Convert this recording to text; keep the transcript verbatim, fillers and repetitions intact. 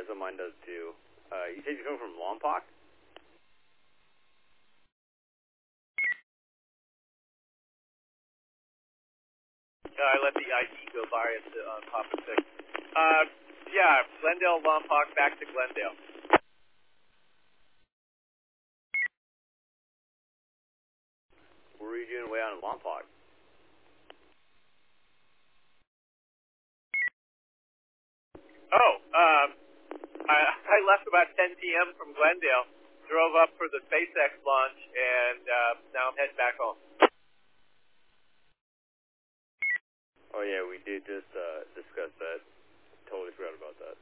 yeah, so mine does too. Uh, you said you're coming from Lompoc? Uh, I let the I D go by at the uh, Papa Six. Uh, yeah, Glendale, Lompoc, back to Glendale. What were you doing way out in Lompoc? Oh, um, I, I left about ten p.m. from Glendale, drove up for the SpaceX launch, and uh, now I'm heading back home. Oh yeah, we did just uh, discuss that. Totally forgot about that.